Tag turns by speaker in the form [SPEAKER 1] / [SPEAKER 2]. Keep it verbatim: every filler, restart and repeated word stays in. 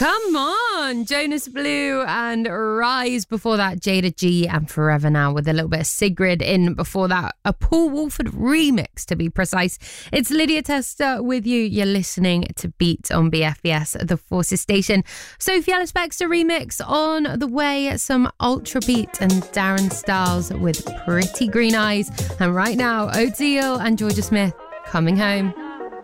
[SPEAKER 1] Come on, Jonas Blue and Rise. Before that, Jada G and Forever Now with a little bit of Sigrid in. Before that, a Paul Woolford remix to be precise. It's Lydia Tester with you. You're listening to Beat on B F B S, the Forces station. Sophie Ellis Bextor remix on the way. Some Ultra Beat and Darren Styles with Pretty Green Eyes. And right now, Oteil and Georgia Smith, Coming Home.